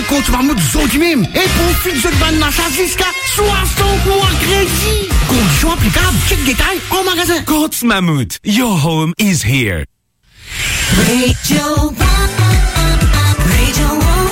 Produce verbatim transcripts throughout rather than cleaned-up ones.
contre Mahmoud Zodimim et profite de ban d'achat jusqu'à soixante mois crédit. Conditions applicables, check détail en magasin. Coach Mahmoud, your home is here. Radio One, Radio One,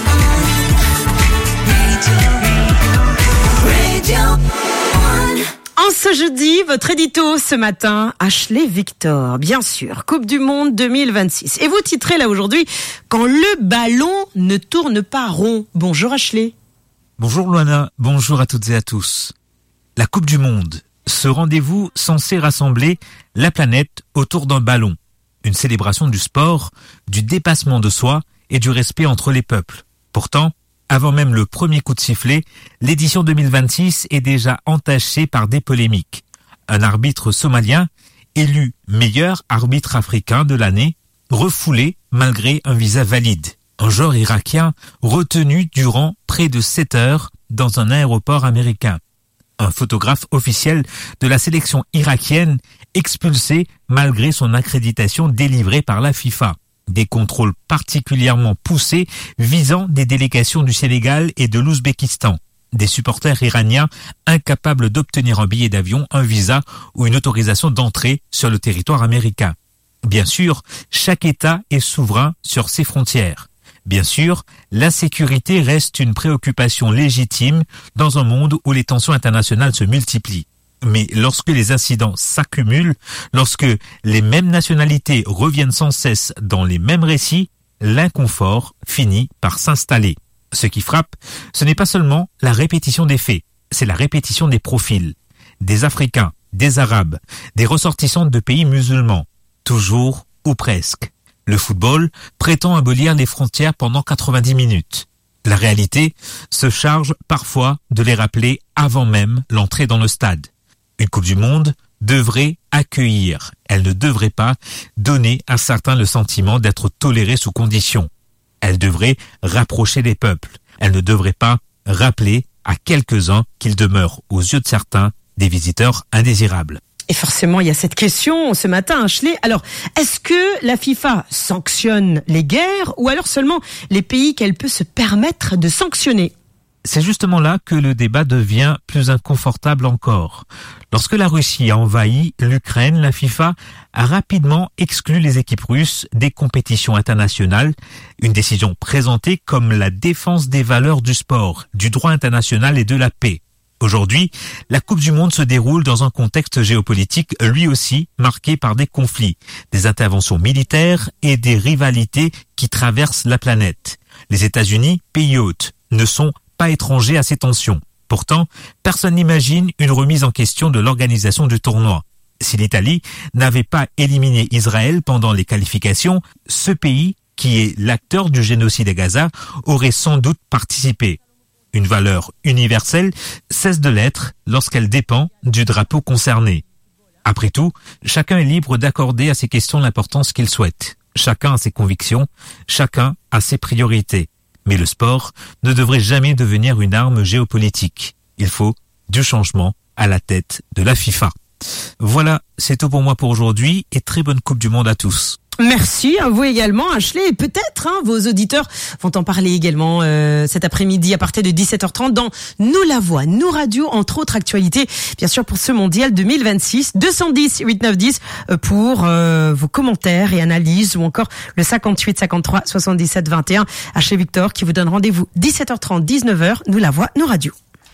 Radio, Radio One. En ce jeudi, votre édito ce matin, Ashley Victor, bien sûr, Coupe du Monde deux mille vingt-six. Et vous titrez là aujourd'hui, quand le ballon ne tourne pas rond. Bonjour Ashley. Bonjour Luana, bonjour à toutes et à tous. La Coupe du Monde, ce rendez-vous censé rassembler la planète autour d'un ballon. Une célébration du sport, du dépassement de soi et du respect entre les peuples. Pourtant, avant même le premier coup de sifflet, l'édition deux mille vingt-six est déjà entachée par des polémiques. Un arbitre somalien, élu meilleur arbitre africain de l'année, refoulé malgré un visa valide. Un joueur irakien retenu durant près de sept heures dans un aéroport américain. Un photographe officiel de la sélection irakienne expulsé malgré son accréditation délivrée par la FIFA. Des contrôles particulièrement poussés visant des délégations du Sénégal et de l'Ouzbékistan. Des supporters iraniens incapables d'obtenir un billet d'avion, un visa ou une autorisation d'entrée sur le territoire américain. Bien sûr, chaque État est souverain sur ses frontières. Bien sûr, l'insécurité reste une préoccupation légitime dans un monde où les tensions internationales se multiplient. Mais lorsque les incidents s'accumulent, lorsque les mêmes nationalités reviennent sans cesse dans les mêmes récits, l'inconfort finit par s'installer. Ce qui frappe, ce n'est pas seulement la répétition des faits, c'est la répétition des profils. Des Africains, des Arabes, des ressortissants de pays musulmans, toujours ou presque. Le football prétend abolir les frontières pendant quatre-vingt-dix minutes. La réalité se charge parfois de les rappeler avant même l'entrée dans le stade. Une Coupe du Monde devrait accueillir, elle ne devrait pas donner à certains le sentiment d'être tolérée sous condition. Elle devrait rapprocher les peuples, elle ne devrait pas rappeler à quelques-uns qu'ils demeurent aux yeux de certains des visiteurs indésirables. Et forcément, il y a cette question ce matin, Ashley. Alors, est-ce que la FIFA sanctionne les guerres ou alors seulement les pays qu'elle peut se permettre de sanctionner ? C'est justement là que le débat devient plus inconfortable encore. Lorsque la Russie a envahi l'Ukraine, la FIFA a rapidement exclu les équipes russes des compétitions internationales, une décision présentée comme la défense des valeurs du sport, du droit international et de la paix. Aujourd'hui, la Coupe du Monde se déroule dans un contexte géopolitique lui aussi marqué par des conflits, des interventions militaires et des rivalités qui traversent la planète. Les États-Unis, pays hôtes, ne sont pas étrangers à ces tensions. Pourtant, personne n'imagine une remise en question de l'organisation du tournoi. Si l'Italie n'avait pas éliminé Israël pendant les qualifications, ce pays, qui est l'acteur du génocide à Gaza, aurait sans doute participé. Une valeur universelle cesse de l'être lorsqu'elle dépend du drapeau concerné. Après tout, chacun est libre d'accorder à ces questions l'importance qu'il souhaite. Chacun a ses convictions, chacun a ses priorités. Mais le sport ne devrait jamais devenir une arme géopolitique. Il faut du changement à la tête de la FIFA. Voilà, c'est tout pour moi pour aujourd'hui et très bonne Coupe du Monde à tous. Merci à vous également, Ashley. Et peut-être hein, vos auditeurs vont en parler également euh, cet après-midi à partir de dix-sept heures trente dans Nous la Voix, Nous Radio, entre autres actualités, bien sûr pour ce mondial deux mille vingt-six. deux cent dix huit neuf dix pour euh, vos commentaires et analyses ou encore le cinquante-huit cinquante-trois soixante-dix-sept vingt et un. Ashley Victor qui vous donne rendez-vous dix-sept heures trente, dix-neuf heures. Nous la Voix, Nous Radio.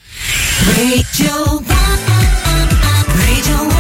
Radio One, Radio One,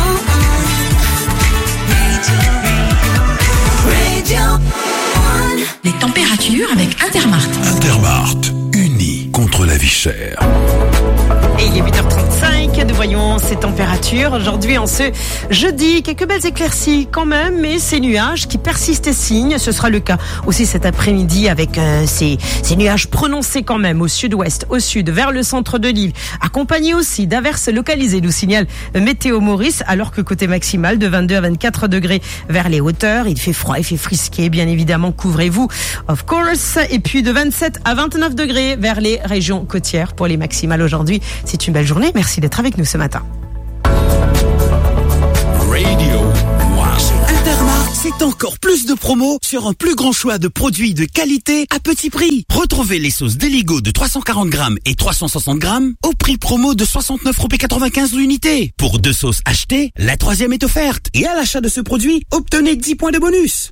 Radio One. Les températures avec Intermart. Intermart, unis contre la vie chère. Et il est huit heures trente-cinq, nous voyons ces températures. Aujourd'hui, en ce jeudi, quelques belles éclaircies quand même, mais ces nuages qui persistent et signent. Ce sera le cas aussi cet après-midi avec euh, ces, ces nuages prononcés quand même au sud-ouest, au sud, vers le centre de l'île, accompagnés aussi d'averses localisées, nous signale Météo Maurice, alors que côté maximal de vingt-deux à vingt-quatre degrés vers les hauteurs. Il fait froid, il fait frisqué, bien évidemment, couvrez-vous, of course. Et puis de vingt-sept à vingt-neuf degrés vers les régions côtières pour les maximales aujourd'hui. C'est une belle journée. Merci d'être avec nous ce matin. Radio One. Intermart. c'est encore plus de promos sur un plus grand choix de produits de qualité à petit prix. Retrouvez les sauces Deligo de trois cent quarante grammes et trois cent soixante grammes au prix promo de soixante-neuf euros quatre-vingt-quinze l'unité. Pour deux sauces achetées, la troisième est offerte. Et à l'achat de ce produit, obtenez dix points de bonus.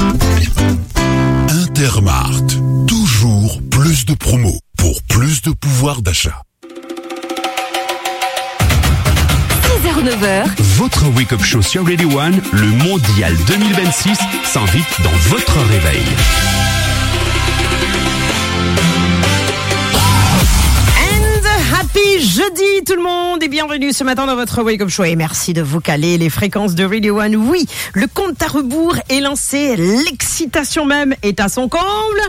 Intermart, toujours plus de promos pour plus de pouvoir d'achat. six heures neuf heures. Votre Wake Up Show sur Radio One, le Mondial deux mille vingt-six, s'invite dans votre réveil. Happy jeudi tout le monde et bienvenue ce matin dans votre Wake Up Show et merci de vous caler les fréquences de Radio One. Oui, le compte à rebours est lancé, l'excitation même est à son comble.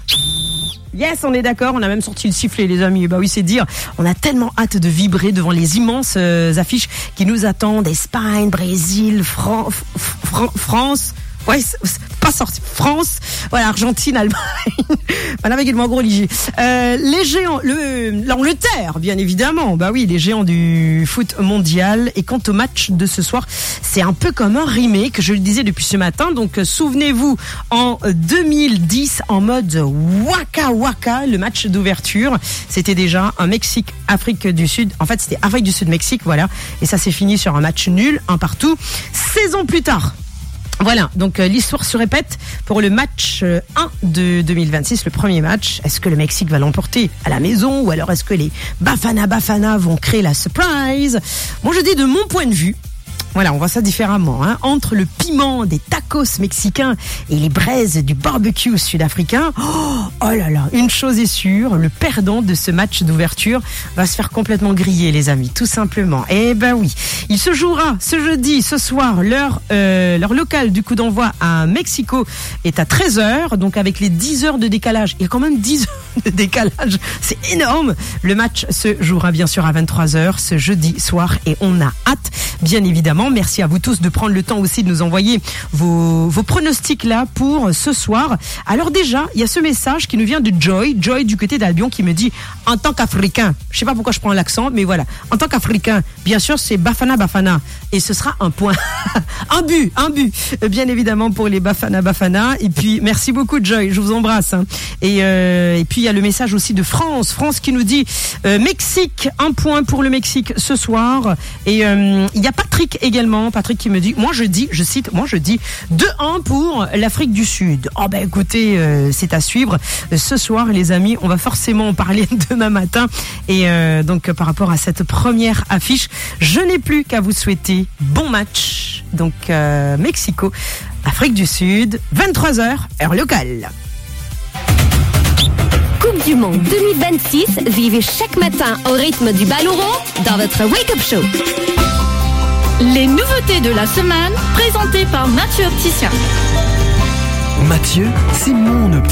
Yes, on est d'accord, on a même sorti le sifflet les amis, bah oui c'est dire, on a tellement hâte de vibrer devant les immenses euh, affiches qui nous attendent, Espagne, Brésil, Fran- Fran- France... Ouais, c'est, c'est pas sorti. France, voilà, Argentine, Allemagne. Voilà, avec le gros religieux. Euh, les géants, le, l'Angleterre, bien évidemment. Bah oui, les géants du foot mondial. Et quant au match de ce soir, c'est un peu comme un remake, je le disais depuis ce matin. Donc, souvenez-vous, en deux mille dix, en mode Waka Waka, le match d'ouverture, c'était déjà un Mexique-Afrique du Sud. En fait, c'était Afrique du Sud-Mexique, voilà. Et ça s'est fini sur un match nul, un partout. seize ans plus tard. Voilà, donc euh, l'histoire se répète pour le match euh, un de deux mille vingt-six, le premier match. Est-ce que le Mexique va l'emporter à la maison ou alors est-ce que les Bafana Bafana vont créer la surprise? Moi je dis de mon point de vue, voilà, on voit ça différemment, hein. Entre le piment des tacos mexicains et les braises du barbecue sud-africain, oh, oh là là, une chose est sûre, le perdant de ce match d'ouverture va se faire complètement griller, les amis, tout simplement. Eh ben oui, il se jouera ce jeudi, ce soir, l'heure, euh, l'heure locale du coup d'envoi à Mexico est à treize heures, donc avec les dix heures de décalage. Il y a quand même dix heures de décalage, c'est énorme. Le match se jouera bien sûr à vingt-trois heures ce jeudi soir et on a hâte, bien évidemment. Merci à vous tous de prendre le temps aussi de nous envoyer vos, vos pronostics là pour ce soir. Alors déjà, il y a ce message qui nous vient de Joy, Joy du côté d'Albion qui me dit en tant qu'Africain, je sais pas pourquoi je prends l'accent, mais voilà, en tant qu'Africain, bien sûr c'est Bafana Bafana et ce sera un point, un but, un but, bien évidemment pour les Bafana Bafana. Et puis merci beaucoup Joy, je vous embrasse. Hein. Et, euh, et puis il y a le message aussi de France, France qui nous dit euh, Mexique, un point pour le Mexique ce soir. Et euh, il y a Patrick également, Patrick qui me dit, moi je dis, je cite, moi je dis deux un pour l'Afrique du Sud. Oh ben écoutez, euh, c'est à suivre. Ce soir les amis, on va forcément en parler demain matin. Et euh, donc par rapport à cette première affiche, je n'ai plus qu'à vous souhaiter bon match. Donc euh, Mexico, Afrique du Sud, vingt-trois heures, heure locale. Coupe du Monde deux mille vingt-six, vivez chaque matin au rythme du ballon rond dans votre Wake Up Show. Les nouveautés de la semaine, présentées par Mathieu Opticien. Mathieu, c'est mon opticien.